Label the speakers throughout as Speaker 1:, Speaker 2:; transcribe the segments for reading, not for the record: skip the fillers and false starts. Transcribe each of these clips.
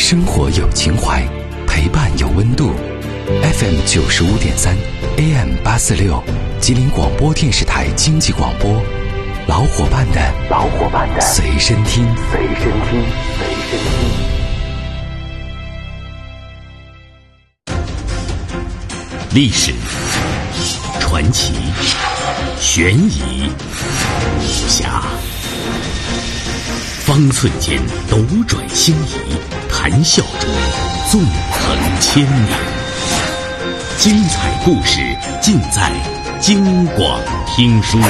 Speaker 1: 生活有情怀，陪伴有温度。FM 95.3 AM 846，吉林广播电视台经济广播，老伙伴的随身听。
Speaker 2: 历史、传奇、悬疑、武侠，方寸间斗转星移，谈笑中纵横千年。精彩故事尽在京广听书。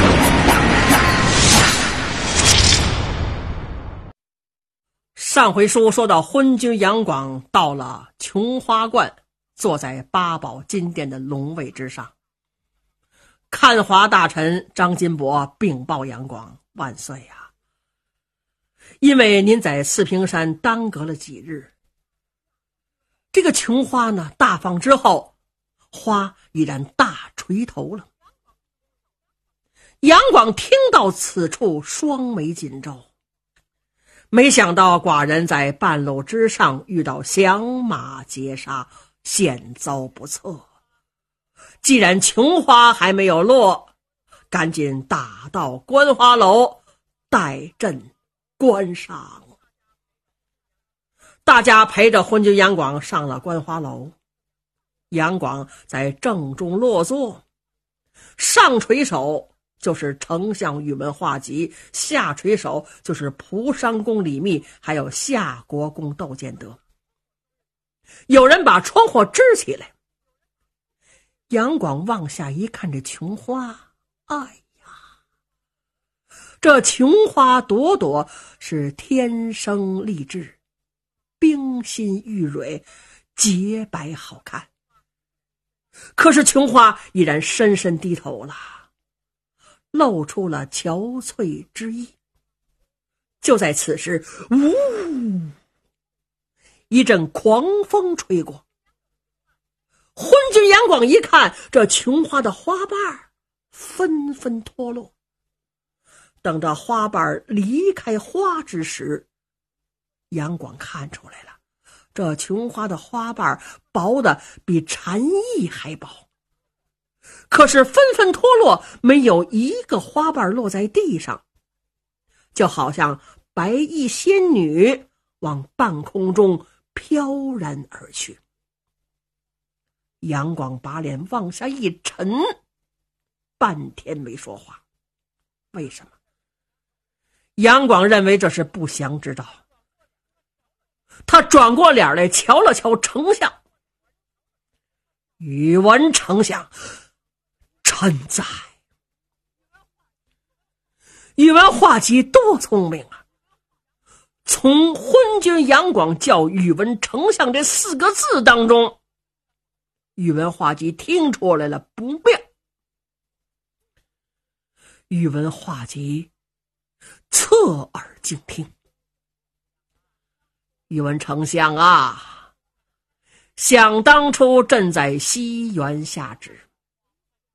Speaker 3: 上回书说到昏君杨广到了琼花观，坐在八宝金殿的龙位之上。看华大臣张金伯禀报杨广：万岁啊！因为您在四平山耽搁了几日，这个琼花呢大放之后，花已然大垂头了。杨广听到此处，双眉紧皱，没想到寡人在半路之上遇到响马劫杀，险遭不测。既然琼花还没有落，赶紧打到观花楼，待朕观赏。大家陪着昏君杨广上了观花楼。杨广在正中落座，上垂手就是丞相宇文化及，下垂手就是蒲商公李密，还有夏国公窦建德。有人把窗户支起来，杨广往下一看，这琼花，哎呀，这琼花朵朵是天生丽质，冰心玉蕊，洁白好看。可是琼花已然深深低头了，露出了憔悴之意。就在此时，呜，一阵狂风吹过。昏君杨广一看，这琼花的花瓣纷纷脱落。等到花瓣离开花之时，杨广看出来了，这琼花的花瓣薄的比蝉翼还薄，可是纷纷脱落，没有一个花瓣落在地上，就好像白衣仙女往半空中飘然而去。杨广把脸往下一沉，半天没说话。为什么？杨广认为这是不祥之兆。他转过脸来瞧了瞧丞相，宇文丞相，臣在。宇文化及多聪明啊！从昏君杨广叫宇文丞相这4个字当中，宇文化及听出来了不妙。宇文化及侧耳静听。宇文丞相啊，想当初朕在西园下旨，